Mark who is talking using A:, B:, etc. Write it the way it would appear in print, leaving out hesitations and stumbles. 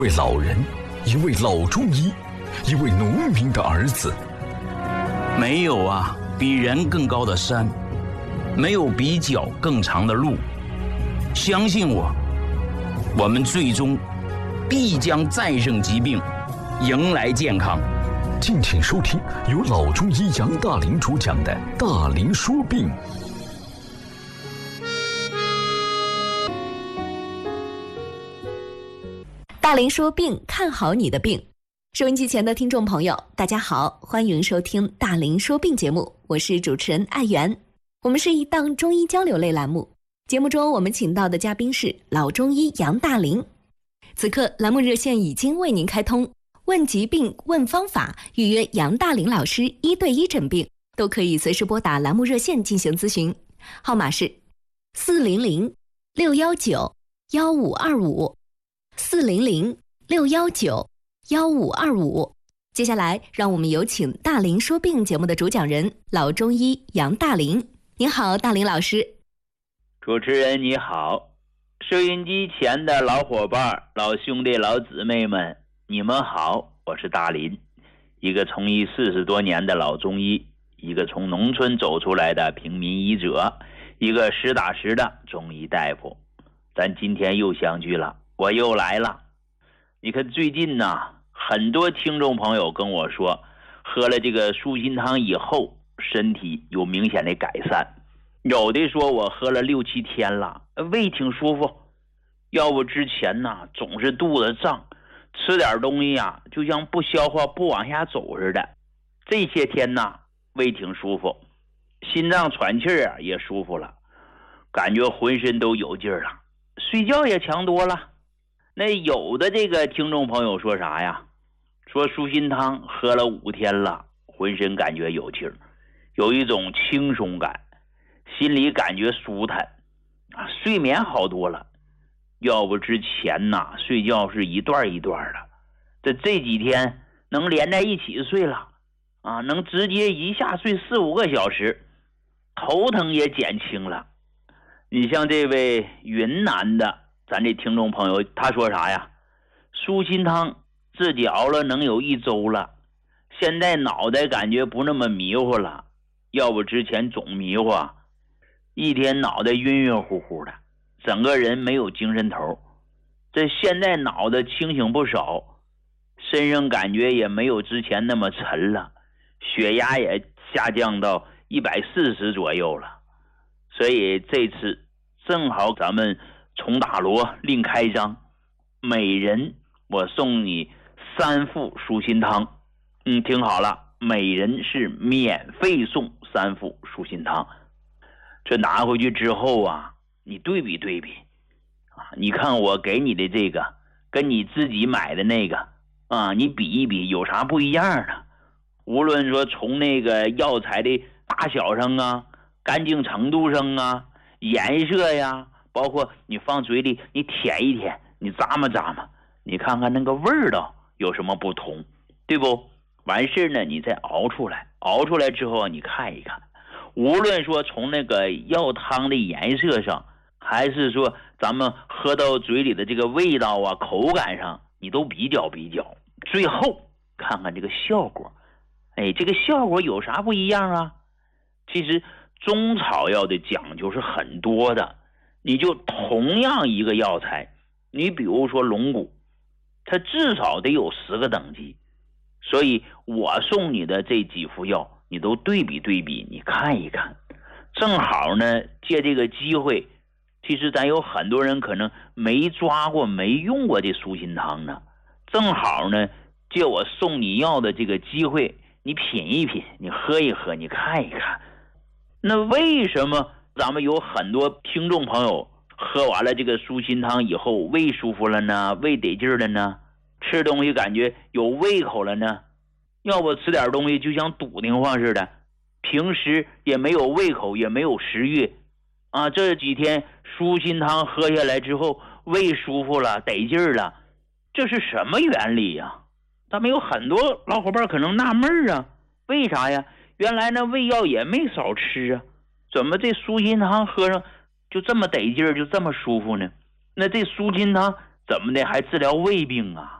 A: 一位老人，一位老中医，一位农民的儿子。
B: 没有啊，比人更高的山，没有比脚更长的路。相信我，我们最终必将战胜疾病，迎来健康。
A: 敬请收听由老中医杨大林主讲的《大林说病》。
C: 大林说病，看好你的病。收音机前的听众朋友，大家好，欢迎收听大林说病节目，我是主持人艾媛。我们是一档中医交流类栏目，节目中我们请到的嘉宾是老中医杨大林。此刻栏目热线已经为您开通，问疾病、问方法，预约杨大林老师1对1诊病，都可以随时拨打栏目热线进行咨询，号码是400-619-1525。400-619-1525。接下来，让我们有请大林说病节目的主讲人老中医杨大林。您好，大林老师。
D: 主持人你好，收音机前的老伙伴、老兄弟、老姊妹们，你们好，我是大林，一个从医40多年的老中医，一个从农村走出来的平民医者，一个实打实的中医大夫。咱今天又相聚了，我又来了。你看最近呢，很多听众朋友跟我说，喝了这个舒心汤以后，身体有明显的改善。有的说我喝了6、7天了，胃挺舒服，要不之前呢总是肚子胀，吃点东西啊就像不消化不往下走似的。这些天呢胃挺舒服，心脏喘气啊也舒服了，感觉浑身都有劲儿了，睡觉也强多了。那有的这个听众朋友说啥呀？说舒心汤喝了5天了，浑身感觉有劲儿，有一种轻松感，心里感觉舒坦啊，睡眠好多了。要不之前呐，睡觉是一段一段的，这几天能连在一起睡了啊，能直接一下睡4、5个小时，头疼也减轻了。你像这位云南的咱这听众朋友，他说啥呀？舒心汤自己熬了能有1周了，现在脑袋感觉不那么迷糊了，要不之前总迷糊，一天脑袋晕晕乎乎的，整个人没有精神头。这现在脑袋清醒不少，身上感觉也没有之前那么沉了，血压也下降到140左右了。所以这次正好咱们从大罗另开张，每人我送你3副舒心汤。听好了，每人是免费送3副舒心汤。这拿回去之后啊，你对比对比啊，你看我给你的这个跟你自己买的那个啊，你比一比有啥不一样的？无论说从那个药材的大小上啊，干净程度上啊，颜色呀，包括你放嘴里你舔一舔，你咂摸咂摸，你看看那个味道有什么不同，对不？完事呢你再熬出来，熬出来之后你看一看，无论说从那个药汤的颜色上，还是说咱们喝到嘴里的这个味道啊、口感上，你都比较比较，最后看看这个效果。这个效果有啥不一样啊？其实中草药的讲究是很多的，你就同样一个药材，你比如说龙骨，它至少得有10个等级，所以我送你的这几副药你都对比对比，你看一看。正好呢借这个机会，其实咱有很多人可能没抓过没用过这舒心汤呢，正好呢借我送你药的这个机会，你品一品，你喝一喝，你看一看。那为什么咱们有很多听众朋友喝完了这个舒心汤以后胃舒服了呢，胃得劲了呢，吃东西感觉有胃口了呢？要不吃点东西就像堵得慌似的，平时也没有胃口，也没有食欲啊。这几天舒心汤喝下来之后，胃舒服了，得劲了，这是什么原理呀？咱们有很多老伙伴可能纳闷啊，为啥呀？原来呢胃药也没少吃啊，怎么这舒心汤喝上就这么得劲儿，就这么舒服呢？那这舒心汤怎么的还治疗胃病啊？